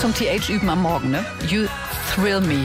zum TH üben am Morgen, ne? You thrill me.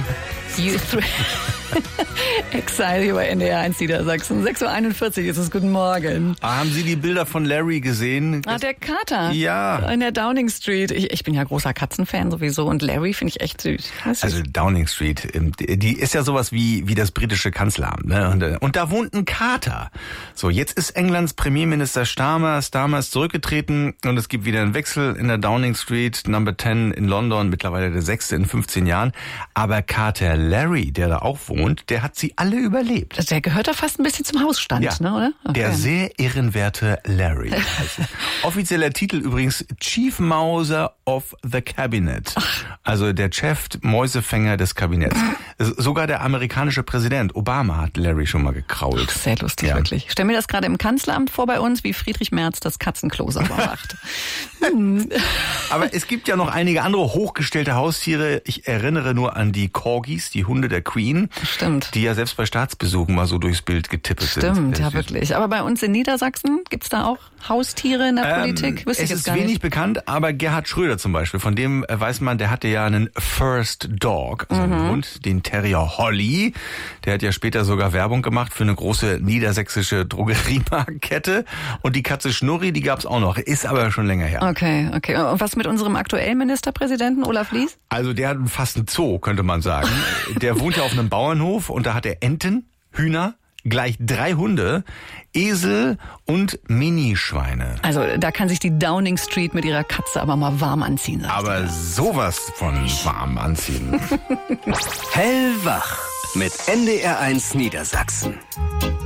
Exile hier bei NDR 1 Niedersachsen. 6.41 Uhr ist es. Guten Morgen. Haben Sie die Bilder von Larry gesehen? Der Kater. Ja. In der Downing Street. Ich bin ja großer Katzenfan sowieso und Larry finde ich echt süß. Also Downing Street, die ist ja sowas wie das britische Kanzleramt, ne? Und da wohnt ein Kater. So, jetzt ist Englands Premierminister Starmer zurückgetreten und es gibt wieder einen Wechsel in der Downing Street, Number 10 in London, mittlerweile der 6. in 15 Jahren. Aber Kater Larry, der da auch wohnt, der hat sie alle überlebt. Der gehört da fast ein bisschen zum Hausstand, ja, ne, oder? Okay. Der sehr ehrenwerte Larry. Offizieller Titel übrigens Chief Mouser of the Cabinet. Also der Chef-Mäusefänger des Kabinetts. Sogar der amerikanische Präsident Obama hat Larry schon mal gekrault. Sehr lustig, wirklich. Ich stelle mir das gerade im Kanzleramt vor bei uns, wie Friedrich Merz das Katzenklo sauber macht. Aber es gibt ja noch einige andere hochgestellte Haustiere. Ich erinnere nur an die Corgis, die Hunde der Queen. Stimmt. Die ja selbst bei Staatsbesuchen mal so durchs Bild getippet sind. Stimmt, ja wirklich. Aber bei uns in Niedersachsen gibt's da auch Haustiere in der Politik? Es ist wenig bekannt, aber Gerhard Schröder zum Beispiel, von dem weiß man, der hatte ja einen First Dog, also einen Hund, den Terrier Holly. Der hat ja später sogar Werbung gemacht für eine große niedersächsische Drogeriemarktkette. Und die Katze Schnurri, die gab's auch noch, ist aber schon länger her. Okay. Und was mit unserem aktuellen Ministerpräsidenten Olaf Lies? Also der hat fast einen Zoo, könnte man sagen. Der wohnt ja auf einem Bauernhof und da hat er Enten, Hühner, gleich 3 Hunde, Esel und Minischweine. Also da kann sich die Downing Street mit ihrer Katze aber mal warm anziehen. Aber sowas von warm anziehen. Hellwach mit NDR 1 Niedersachsen.